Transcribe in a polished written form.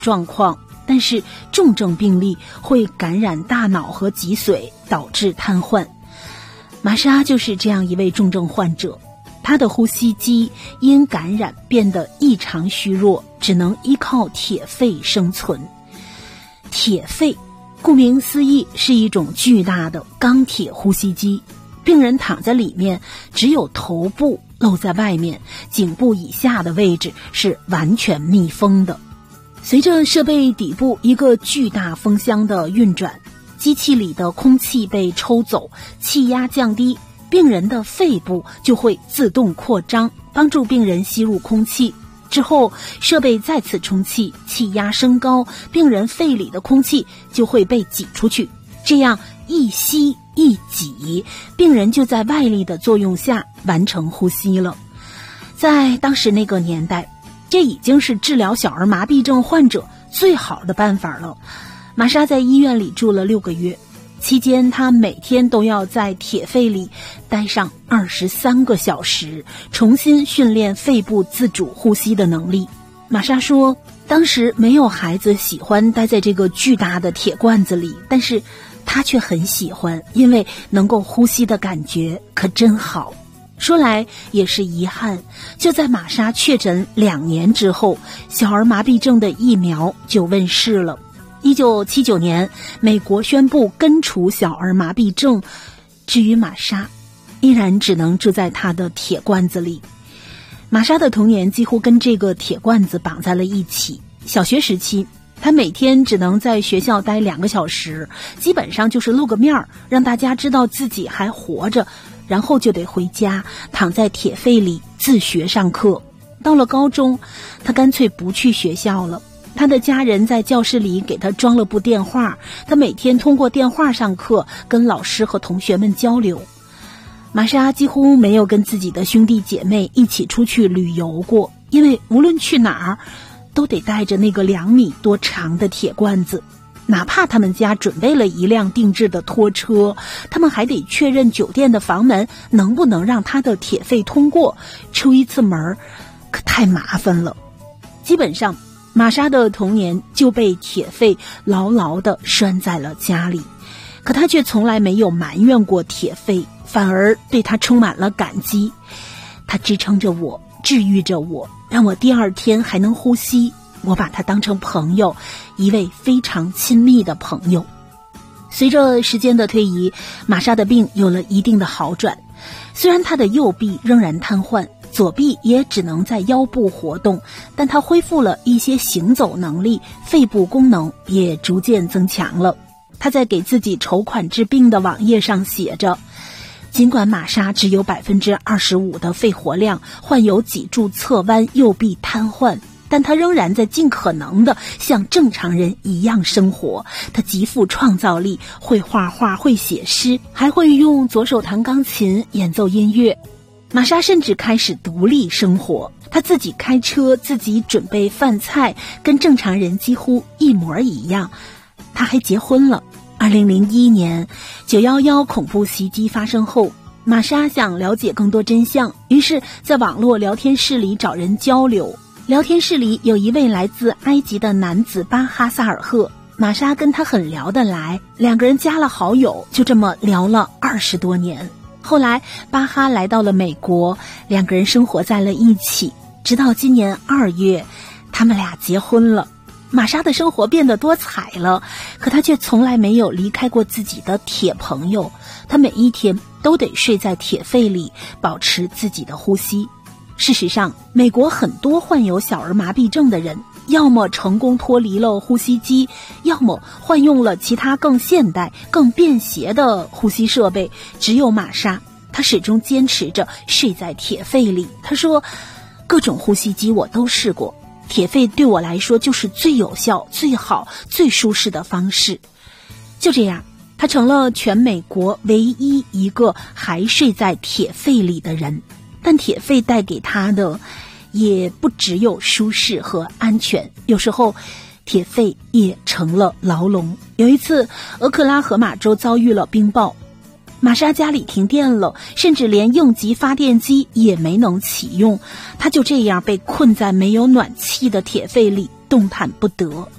状况，但是重症病例会感染大脑和脊髓，导致瘫痪。玛莎就是这样一位重症患者，她的呼吸机因感染变得异常虚弱，只能依靠铁肺生存。铁肺顾名思义是一种巨大的钢铁呼吸机，病人躺在里面，只有头部露在外面，颈部以下的位置是完全密封的。随着设备底部一个巨大风箱的运转，机器里的空气被抽走，气压降低，病人的肺部就会自动扩张，帮助病人吸入空气。之后设备再次充气，气压升高，病人肺里的空气就会被挤出去，这样一吸一挤，病人就在外力的作用下完成呼吸了。在当时那个年代，这已经是治疗小儿麻痹症患者最好的办法了。玛莎在医院里住了6个月，期间她每天都要在铁肺里待上23个小时，重新训练肺部自主呼吸的能力。玛莎说，当时没有孩子喜欢待在这个巨大的铁罐子里，但是她却很喜欢，因为能够呼吸的感觉可真好。说来也是遗憾，就在玛莎确诊2年之后，小儿麻痹症的疫苗就问世了。1979年，美国宣布根除小儿麻痹症，至于玛莎，依然只能住在她的铁罐子里。玛莎的童年几乎跟这个铁罐子绑在了一起。小学时期，她每天只能在学校待2个小时，基本上就是露个面，让大家知道自己还活着，然后就得回家，躺在铁肺里自学上课。到了高中，她干脆不去学校了。他的家人在教室里给他装了部电话，他每天通过电话上课，跟老师和同学们交流。玛莎几乎没有跟自己的兄弟姐妹一起出去旅游过，因为无论去哪儿都得带着那个2米多长的铁罐子，哪怕他们家准备了一辆定制的拖车，他们还得确认酒店的房门能不能让他的铁肺通过，出一次门可太麻烦了。基本上玛莎的童年就被铁肺牢牢地拴在了家里，可她却从来没有埋怨过铁肺，反而对她充满了感激。她支撑着我，治愈着我，让我第2天还能呼吸，我把她当成朋友，一位非常亲密的朋友。随着时间的推移，玛莎的病有了一定的好转，虽然她的右臂仍然瘫痪，左臂也只能在腰部活动，但他恢复了一些行走能力，肺部功能也逐渐增强了。他在给自己筹款治病的网页上写着，尽管玛莎只有 25% 的肺活量，患有脊柱侧弯，右臂瘫痪，但他仍然在尽可能的像正常人一样生活。他极富创造力，会画画，会写诗，还会用左手弹钢琴，演奏音乐。玛莎甚至开始独立生活，她自己开车，自己准备饭菜，跟正常人几乎一模一样。她还结婚了。2001年911恐怖袭击发生后，玛莎想了解更多真相，于是在网络聊天室里找人交流。聊天室里有一位来自埃及的男子巴哈萨尔赫，玛莎跟他很聊得来，2个人加了好友，就这么聊了20多年。后来巴哈来到了美国，2个人生活在了一起，直到今年2月，他们俩结婚了。玛莎的生活变得多彩了，可她却从来没有离开过自己的铁朋友。她每一天都得睡在铁肺里，保持自己的呼吸。事实上，美国很多患有小儿麻痹症的人，要么成功脱离了呼吸机，要么换用了其他更现代、更便携的呼吸设备。只有玛莎，她始终坚持着睡在铁肺里。她说，各种呼吸机我都试过，铁肺对我来说就是最有效、最好、最舒适的方式。就这样，她成了全美国唯一一个还睡在铁肺里的人。但铁肺带给她的也不只有舒适和安全，有时候铁肺也成了牢笼。有一次，俄克拉荷马州遭遇了冰雹，玛莎家里停电了，甚至连应急发电机也没能启用，她就这样被困在没有暖气的铁肺里。 动弹不得。